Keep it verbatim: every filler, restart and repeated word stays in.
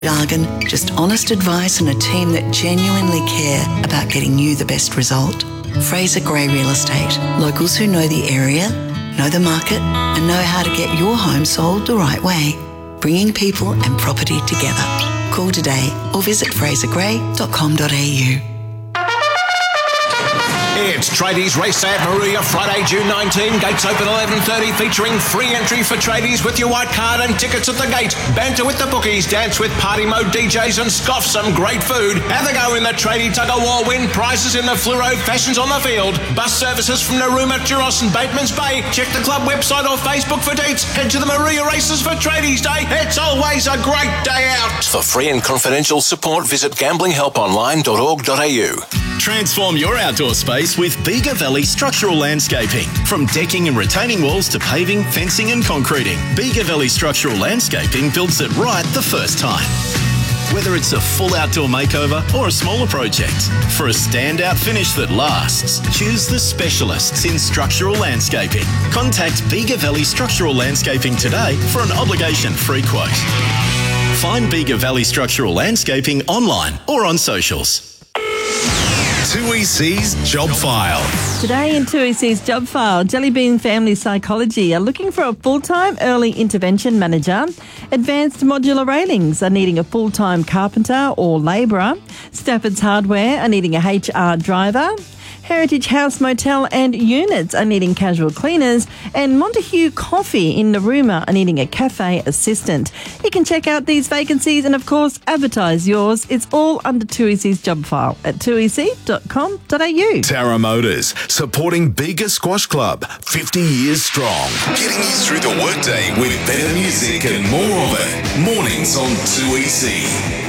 jargon, just honest advice and a team that genuinely care about getting you the best result. Fraser Gray Real Estate. Locals who know the area, know the market and know how to get your home sold the right way. Bringing people and property together. Call today or visit fraser gray dot com dot a u. It's Tradies Race at Moruya, Friday, June nineteenth. Gates open eleven thirty, featuring free entry for tradies with your white card and tickets at the gate. Banter with the bookies, dance with party mode D Js and scoff some great food. Have a go in the tradie tug-of-war, win prizes in the fluoro fashions on the field. Bus services from Narooma, Juros and Bateman's Bay. Check the club website or Facebook for dates. Head to the Moruya Races for Tradies Day. It's always a great day out. For free and confidential support, visit gambling help online dot org dot a u. Transform your outdoor space with Bega Valley Structural Landscaping. From decking and retaining walls to paving, fencing and concreting, Bega Valley Structural Landscaping builds it right the first time. Whether it's a full outdoor makeover or a smaller project, for a standout finish that lasts, choose the specialists in structural landscaping. Contact Bega Valley Structural Landscaping today for an obligation-free quote. Find Bega Valley Structural Landscaping online or on socials. two E C's Job File. Today in two E C's Job File, Jellybean Family Psychology are looking for a full-time early intervention manager. Advanced Modular Railings are needing a full-time carpenter or labourer. Stafford's Hardware are needing a H R driver. Heritage House Motel and Units are needing casual cleaners, and Montague Coffee in Narooma are needing a cafe assistant. You can check out these vacancies and, of course, advertise yours. It's all under two E C's Job File at two e c dot com dot a u. Tara Motors, supporting Bega Squash Club, fifty years strong. Getting you through the workday with better music and more of it. Mornings on two E C.